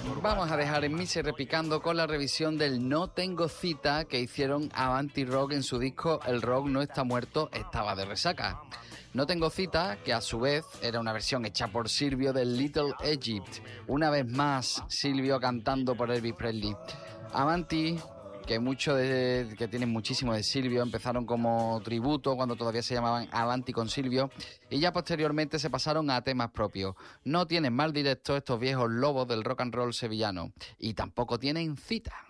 Vamos a dejar en Mise repicando con la revisión del No Tengo Cita que hicieron Avanti Rock en su disco El Rock No Está Muerto, Estaba de Resaca. No Tengo Cita, que a su vez era una versión hecha por Silvio del Little Egypt. Una vez más, Silvio cantando por Elvis Presley. Avanti, que tienen muchísimo de Silvio, empezaron como tributo cuando todavía se llamaban Avanti con Silvio y ya posteriormente se pasaron a temas propios. No tienen mal directo estos viejos lobos del rock and roll sevillano y tampoco tienen cita.